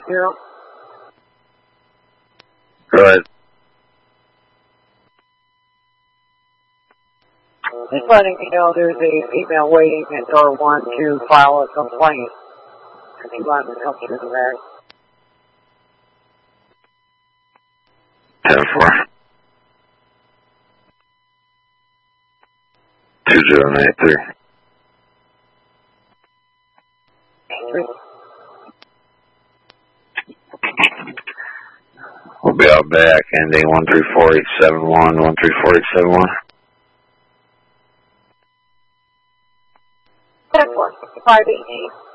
0. Go ahead. Just letting you know there's a female waiting at door 1 to file a complaint. I think I'm going to help you with that. 10-4. 2093. 3. We'll be out back, ending 134871, 134871. 10-4, 518.